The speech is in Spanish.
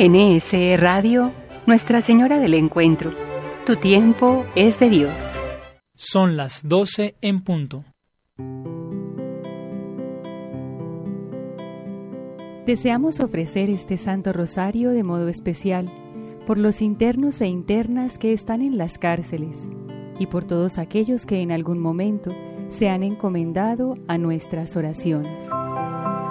NSE Radio, Nuestra Señora del Encuentro. Tu tiempo es de Dios. Son las 12 en punto. Deseamos ofrecer este Santo Rosario de modo especial por los internos e internas que están en las cárceles y por todos aquellos que en algún momento se han encomendado a nuestras oraciones.